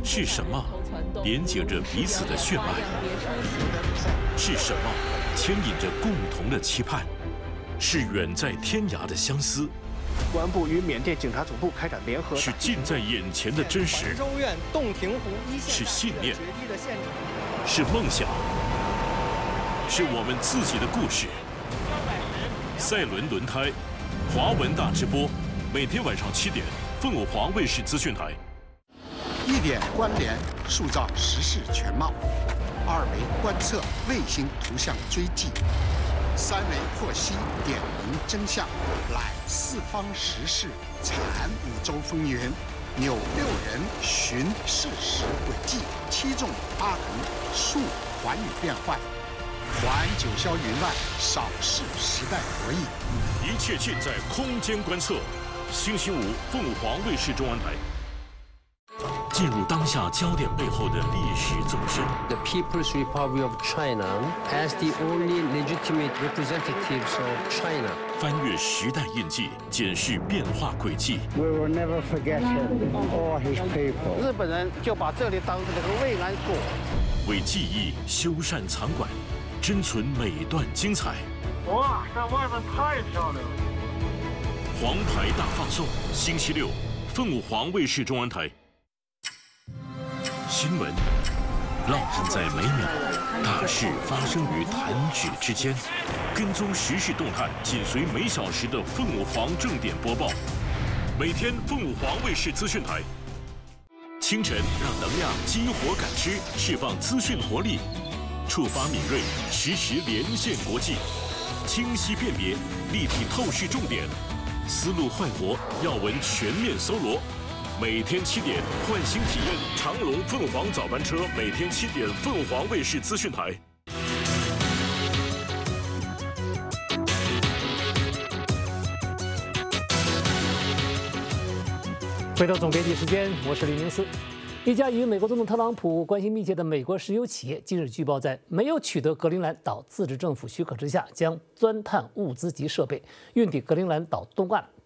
是什么连接着彼此的血脉？是什么牵引着共同的期盼？是远在天涯的相思？ 公安部与缅甸警察总部开展联合。 是近在眼前的真实？ 州院洞庭湖一线是信念？是梦想？是我们自己的故事。赛伦轮胎，华文大直播，每天晚上7点，凤凰华卫视资讯台。 1点关联，塑造时事全貌；2维观测，卫星图像追迹；3维获悉，点明真相，揽四方时事，产5洲风云，扭6人，寻事实轨迹，7纵8横，述寰宇变幻，还九霄云外，扫视时代博弈。 一切尽在空间观测。星期5，凤凰卫视中文台。进入当下焦点背后的历史纵深。 The People's Republic of China as the only legitimate representatives of China. 翻越时代印记，检视变化轨迹。 We will never forget him or his people. 日本人就把这里当成这个慰安所， 为记忆修缮藏馆，珍存每段精彩。 哇，在外面太漂亮了！ 黄牌大放送，星期6，凤凰卫视中文台。新闻烙印在每秒，大事发生于弹指之间。跟踪时事动态，紧随每小时的凤凰正点播报。每天凤凰卫视资讯台。清晨让能量激活感知，释放资讯活力，触发敏锐，实时连线国际，清晰辨别，立体透视重点，思路焕活，要闻全面搜罗。每天7点，唤醒体验长荣凤凰早班车。每天7点，凤凰卫视资讯台。 回到总编辑时间，我是李明思。一家与美国总统特朗普关系密切的美国石油企业近日据报，在没有取得格陵兰岛自治政府许可之下，将钻探物资及设备运抵格陵兰岛东岸，